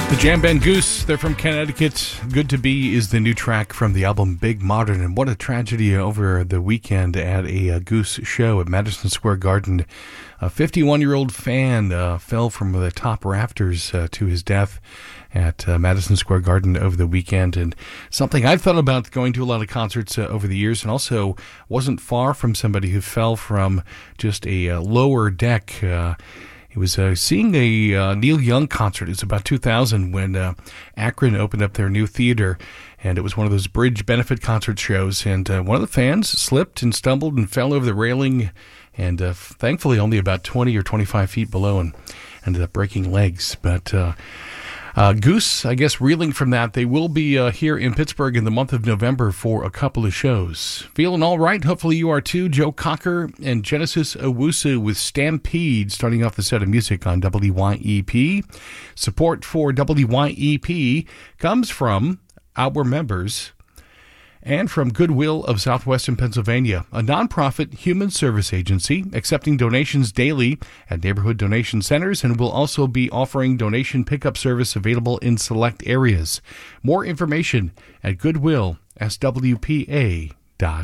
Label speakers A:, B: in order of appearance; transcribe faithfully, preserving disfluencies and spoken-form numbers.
A: The Jam Band Goose, they're from Connecticut. Good to Be is the new track from the album Big Modern. And what a tragedy over the weekend at a, uh Goose show at Madison Square Garden. A fifty-one-year-old fan uh, fell from the top rafters uh, to his death at uh, Madison Square Garden over the weekend. And something I've thought about going to a lot of concerts uh, over the years, and also wasn't far from somebody who fell from just a uh, lower deck. Uh, He was uh, seeing a uh, Neil Young concert. It was about two thousand when uh, Akron opened up their new theater, and it was one of those bridge benefit concert shows. And uh, one of the fans slipped and stumbled and fell over the railing, and uh, thankfully only about twenty or twenty-five feet below, and ended up breaking legs. But uh, uh, Goose, I guess, reeling from that. They will be uh, here in Pittsburgh in the month of November for a couple of shows. Feeling all right? Hopefully you are too. Joe Cocker and Genesis Owusu with Stampede starting off the set of music on W Y E P. Support for W Y E P comes from our members and from Goodwill of Southwestern Pennsylvania, a nonprofit human service agency accepting donations daily at neighborhood donation centers, and will also be offering donation pickup service available in select areas. More information at goodwill s w p a